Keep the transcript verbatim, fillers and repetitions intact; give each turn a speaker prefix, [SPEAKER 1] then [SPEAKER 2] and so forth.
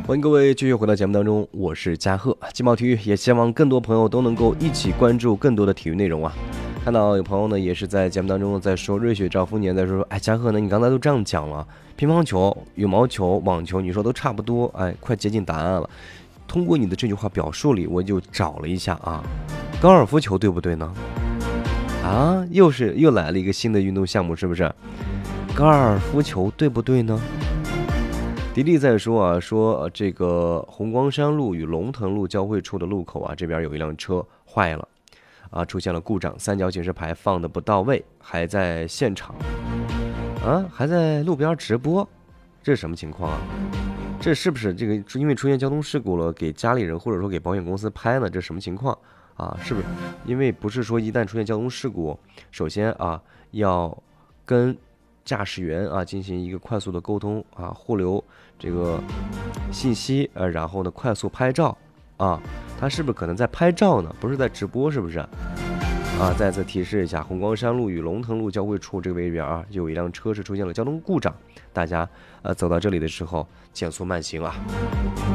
[SPEAKER 1] 欢迎各位继续回到节目当中，我是嘉贺。金宝体育也希望更多朋友都能够一起关注更多的体育内容啊。看到有朋友呢也是在节目当中在说热血兆丰年，在说哎嘉贺呢，你刚才都这样讲了，乒乓球、羽毛球、网球，你说都差不多，哎，快接近答案了。通过你的这句话表述里，我就找了一下啊，高尔夫球对不对呢？啊，又是又来了一个新的运动项目，是不是？高尔夫球对不对呢？迪丽在说啊，说、呃、这个红光山路与龙腾路交汇处的路口啊，这边有一辆车坏了啊，出现了故障，三角警示牌放的不到位，还在现场啊，还在路边直播，这是什么情况啊？这是不是这个因为出现交通事故了，给家里人或者说给保险公司拍呢？这什么情况啊？是不是因为不是说一旦出现交通事故，首先啊要跟驾驶员啊进行一个快速的沟通啊，互留这个信息，呃，然后呢快速拍照啊，他是不是可能在拍照呢？不是在直播，是不是？啊，再次提示一下，红光山路与龙腾路交汇处这个位置啊，有一辆车是出现了交通故障，大家呃走到这里的时候减速慢行啊。